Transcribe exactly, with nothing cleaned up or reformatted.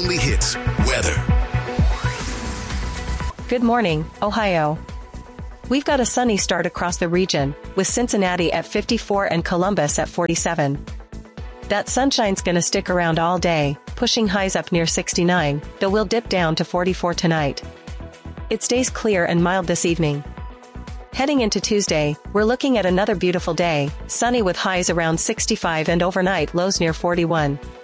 Weekly Hits weather. Good morning, Ohio. We've got a sunny start across the region, with Cincinnati at fifty-four and Columbus at forty-seven. That sunshine's gonna stick around all day, pushing highs up near sixty-nine, though we'll dip down to forty-four tonight. It stays clear and mild this evening. Heading into Tuesday, we're looking at another beautiful day, sunny with highs around sixty-five and overnight lows near forty-one.